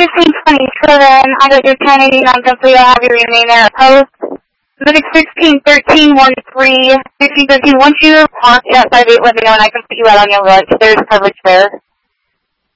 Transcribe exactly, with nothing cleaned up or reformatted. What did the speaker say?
fifteen twenty-seven, I got your ten eighty-nine complete, I'll have you remain there at post. Medic sixteen thirteen one three, fifteen thirteen, once you park at five eight, let me know and I can put you out on your right, there's coverage there.